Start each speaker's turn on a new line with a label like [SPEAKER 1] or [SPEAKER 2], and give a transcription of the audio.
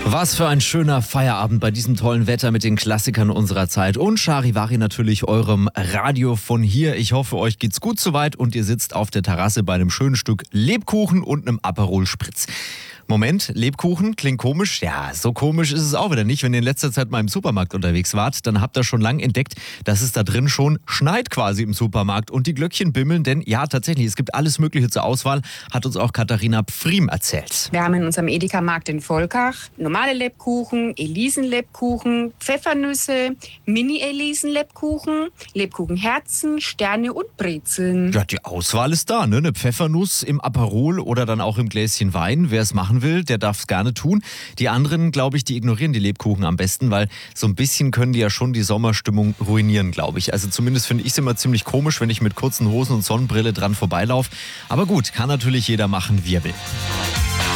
[SPEAKER 1] Was für ein schöner Feierabend bei diesem tollen Wetter mit den Klassikern unserer Zeit und Charivari natürlich, eurem Radio von hier. Ich hoffe, euch geht's gut soweit und ihr sitzt auf der Terrasse bei einem schönen Stück Lebkuchen und einem Aperol Spritz. Moment, Lebkuchen klingt komisch? Ja, so komisch ist es auch wieder nicht. Wenn ihr in letzter Zeit mal im Supermarkt unterwegs wart, dann habt ihr schon lange entdeckt, dass es da drin schon schneit quasi im Supermarkt und die Glöckchen bimmeln, denn ja, tatsächlich, es gibt alles Mögliche zur Auswahl, hat uns auch Katharina Pfriem erzählt.
[SPEAKER 2] Wir haben in unserem Edeka-Markt in Volkach normale Lebkuchen, Elisenlebkuchen, Pfeffernüsse, Mini-Elisen-Lebkuchen, Lebkuchenherzen, Sterne und Brezeln.
[SPEAKER 1] Ja, die Auswahl ist da, ne? Eine Pfeffernuss im Aperol oder dann auch im Gläschen Wein. Wer es machen will, der darf es gerne tun. Die anderen, glaube ich, die ignorieren die Lebkuchen am besten, weil so ein bisschen können die ja schon die Sommerstimmung ruinieren, glaube ich. Also zumindest finde ich es immer ziemlich komisch, wenn ich mit kurzen Hosen und Sonnenbrille dran vorbeilaufe. Aber gut, kann natürlich jeder machen, wie er will.